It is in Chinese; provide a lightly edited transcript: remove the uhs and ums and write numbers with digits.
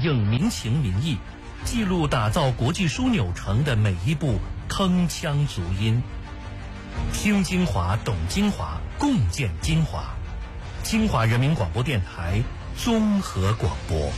应民情民意，记录打造国际枢纽城的每一步铿锵足音。听精华，懂精华，共建精华。金华人民广播电台综合广播。